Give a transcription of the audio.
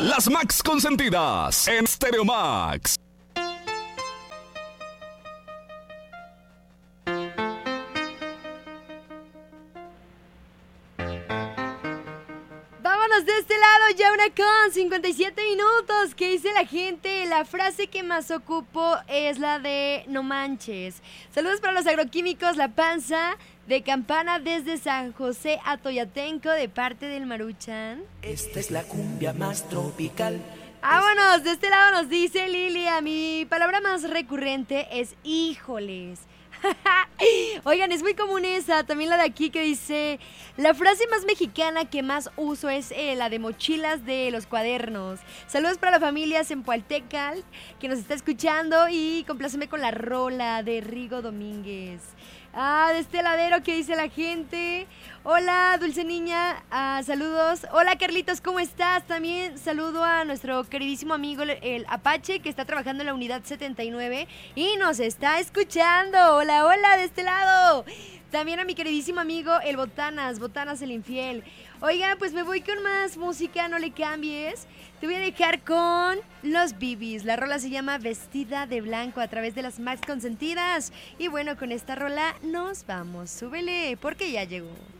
Las Max Consentidas en Stereo Max. Vámonos de este lado, ya 1:57 minutos. ¿Qué dice la gente? La frase que más ocupo es la de no manches. Saludos para los agroquímicos La Panza de Campana desde San José Atoyatenco de parte del Maruchan. Esta es la cumbia más tropical. Vámonos, de este lado nos dice Lilia, mi palabra más recurrente es híjoles. Oigan, es muy común esa, también la de aquí que dice, la frase más mexicana que más uso es la de mochilas de los cuadernos. Saludos para la familia Zempoaltecal que nos está escuchando y compláceme con la rola de Rigo Domínguez. De este ladero, ¿qué dice la gente? Hola, dulce niña, saludos. Hola, Carlitos, ¿cómo estás? También saludo a nuestro queridísimo amigo el Apache, que está trabajando en la unidad 79 y nos está escuchando. Hola, hola, de este lado. También a mi queridísimo amigo el Botanas el infiel. Oiga, pues me voy con más música, no le cambies. Te voy a dejar con Los Bibis. La rola se llama Vestida de Blanco a través de las Max Consentidas. Y bueno, con esta rola nos vamos. Súbele, porque ya llegó.